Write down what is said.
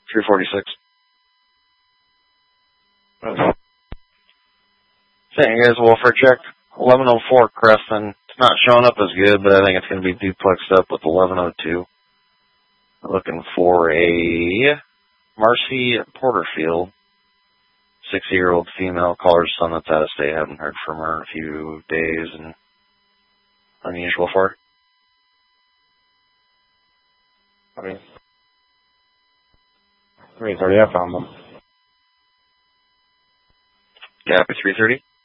346. Saying guys, welfare check. 1104 Crescent. It's not showing up as good, but I think it's going to be duplexed up with 1102. Looking for a Marcy Porterfield, 60-year-old female, caller's son that's out of state. Haven't heard from her in a few days, and unusual for her. Okay. 330, I found them. Copy 330.